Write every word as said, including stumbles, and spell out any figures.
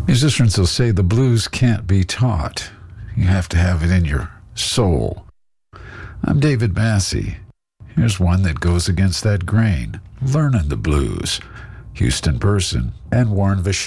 Musicians will say the blues can't be taught. You have to have it in your soul. I'm David Massey. Here's one that goes against that grain. Learning the Blues. Houston Person and Warren Vachon.